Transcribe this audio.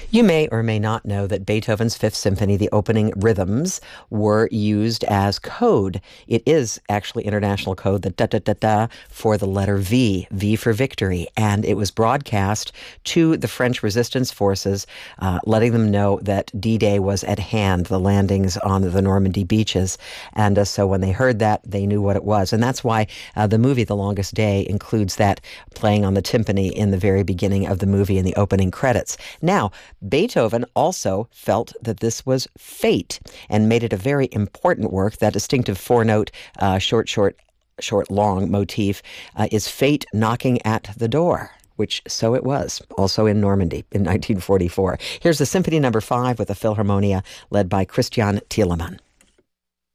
You may or may not know that Beethoven's Fifth Symphony, the opening rhythms, were used as code. It is actually international code, the da-da-da-da, for the letter V, V for victory. And it was broadcast to the French resistance forces, letting them know that D-Day was at hand, the landings on the Normandy beaches. And so when they heard that, they knew what it was. And that's why the movie The Longest Day includes that playing on the timpani in the very beginning of the movie in the opening credits. Now, Beethoven also felt that this was fate and made it a very important work. That distinctive four-note short, long motif is fate knocking at the door, which so it was, also in Normandy in 1944. Here's the Symphony No. 5 with the Philharmonia led by Christian Thielemann.